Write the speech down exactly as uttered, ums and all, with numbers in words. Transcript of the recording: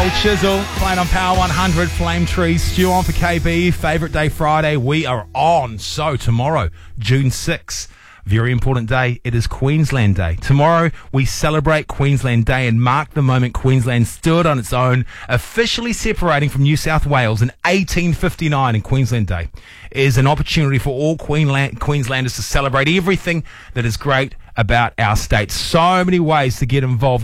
Chisel playing on Power one hundred, Flame Tree, Stu on for K B, Favourite Day Friday. We are on. So tomorrow, June sixth, very important day. It is Queensland Day. Tomorrow, we celebrate Queensland Day and mark the moment Queensland stood on its own, officially separating from New South Wales in eighteen fifty-nine. And Queensland Day is an opportunity for all Queensland- Queenslanders to celebrate everything that is great about our state. So many ways to get involved.